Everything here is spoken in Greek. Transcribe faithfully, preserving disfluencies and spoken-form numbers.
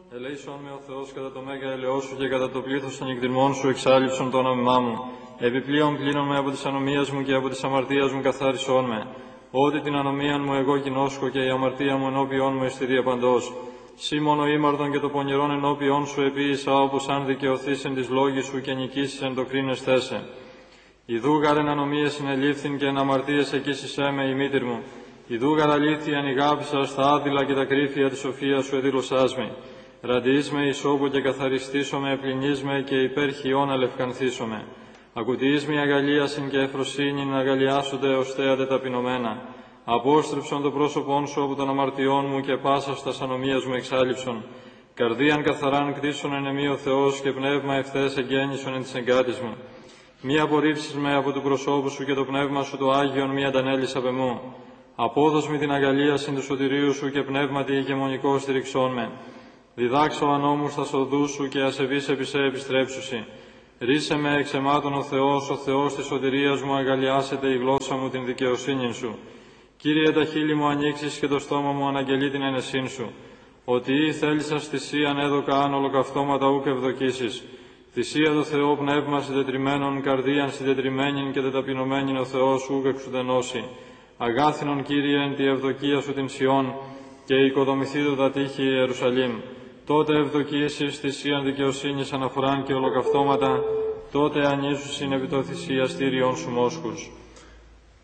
Ελέησον με ο Θεός κατά το μέγα ελαιό σου και κατά το πλήθος των εκδημών σου εξάλληψον το όνομά μου. Επιπλέον πλύνον με από της ανομίας μου και από της αμαρτίας μου καθάρισόν με. Ότι την ανομίαν μου εγώ γινώσκω και η αμαρτία μου ενώπιόν μου εστί διαπαντός. Σύ μόνο ήμαρτον και το πονηρόν ενώπιόν σου επίησα, όπως αν δικαιωθείς εν της λόγης σου και νικήσεις εν το κρίνες θέσε. Ιδού γαρεν ανομίες συνελήφθην και εν αμαρτίες εκείσισέ με η μήτηρ μου. Ιδού γαρ αλήθειαν ηγάπησα στα άδειλα και τα κρύφια της σοφίας σου εδήλωσάς με. Ραντιείς με ισόπου και καθαριστήσομαι, πλυνείς με και υπέρ χιών αλευκανθήσομαι. Ακουτιείς με αγαλίασιν και εφροσύνην αγαλιάσονται ως θέατε ταπεινωμένα. Απόστρεψον το πρόσωπόν σου από των αμαρτιών μου και πάσα στα ανομίας μου εξάλληψον. Καρδίαν καθαράν κτίσον εν εμή ο Θεός και πνεύμα ευθές εγγέννησον εν της εγκάτης μου. Μη απορρίψεις με από του προσώπου σου και το πνεύμα σου το Άγιον μη αντανέλεις απ' εμού. Απόδος μη την αγαλίασιν του σωτηρίου σου και πνεύματι ηγεμονικό στηριξών με. Διδάξω ανώμους στα οδούς σου και ασεβείς επί σε επιστρέψουσι. Ρίσε με εξ αιμάτων ο Θεός, ο Θεός της σωτηρίας μου, αγαλιάσετε η γλώσσα μου την δικαιοσύνη σου. Κύριε, τα χείλη μου ανοίξεις και το στόμα μου αναγγελεί την ενεσύν σου. Ότι ή θέλησας θυσίαν έδωκα αν ολοκαυτώματα ούκ ευδοκίσεις. Θυσία το Θεό πνεύμα συντετριμένων, καρδίαν συντετριμένην και τεταπεινωμένην ο Θεός ούκ εξουδενώσει. Αγάθινον Κύριε εν τη ευδοκία σου την Σιών και οικοδομηθήτω τα τείχη Ιερουσαλήμ. Τότε ευδοκίσεις θυσίαν δικαιοσύνης αναφοράν και ολοκαυτώματα, τότε ανήσουσιν επί το θυσιαστήριον σου μόσχους.